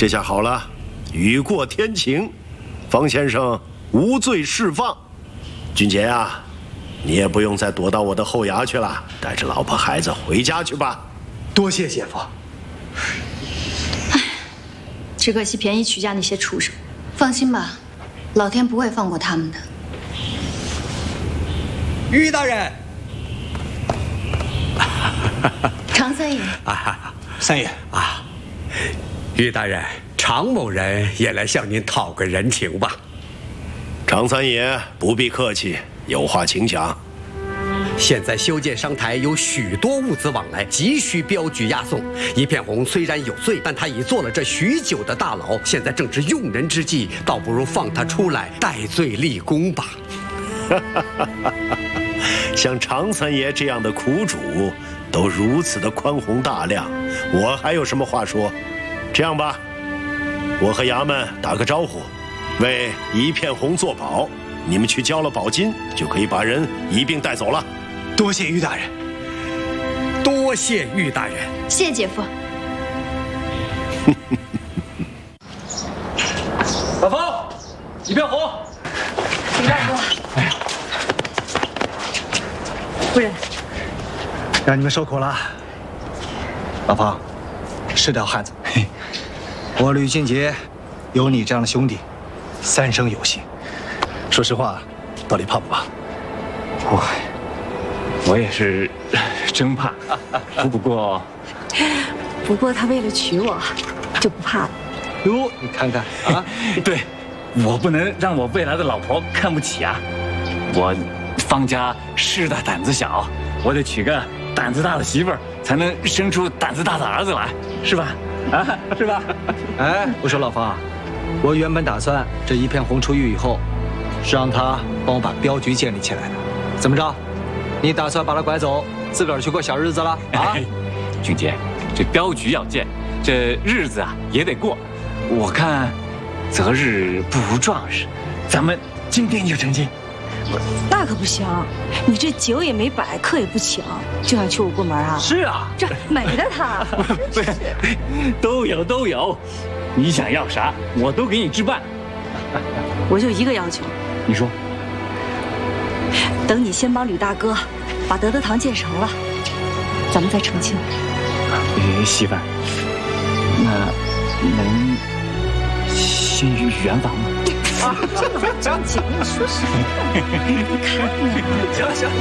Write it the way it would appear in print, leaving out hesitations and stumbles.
这下好了，雨过天晴，方先生无罪释放。俊杰啊，你也不用再躲到我的后衙去了，带着老婆孩子回家去吧。 多谢姐夫。 唉，只可惜便宜曲家那些畜生。放心吧，老天不会放过他们的。 于大人， 常三爷三爷啊，于大人，常某人也来向您讨个人情吧。 常三爷不必客气，有话请讲。 现在修建商台有许多物资往来，急需镖局押送。一片红虽然有罪，但他已做了这许久的大牢，现在正值用人之际，倒不如放他出来戴罪立功吧。 像常三爷这样的苦主都如此的宽宏大量，我还有什么话说？这样吧，我和衙门打个招呼，为一片红做保，你们去交了保金，就可以把人一并带走了。 多谢于大人， 多谢于大人， 谢姐夫。 老方，一片红。 李大哥，夫人， 让你们受苦了。老方，是条汉子。我吕俊杰有你这样的兄弟，三生有幸。说实话，到底怕不怕？ 我也是真怕，不过他为了娶我，就不怕了。 哟，你看看啊， 对，我不能让我未来的老婆看不起啊！我方家势大胆子小，我得娶个胆子大的媳妇儿，才能生出胆子大的儿子来，是吧？啊，是吧？ 哎，我说老方，我原本打算这一片红出狱以后，是让他帮我把镖局建立起来的。怎么着？你打算把他拐走，自个儿去过小日子了啊？ 俊杰，这镖局要建，这日子啊也得过。我看，择日不如撞日，咱们今天就成亲。 那可不行，你这酒也没摆，客也不请，就想娶我过门啊？ 是啊， 这美的他， 不是，都有，你想要啥，我都给你置办。 我就一个要求， 你说。 等你先帮吕大哥把德堂建成了，咱们再成亲。 媳妇儿，那能先圆房吗？ 这么着急，你说什么？你看呀， 行。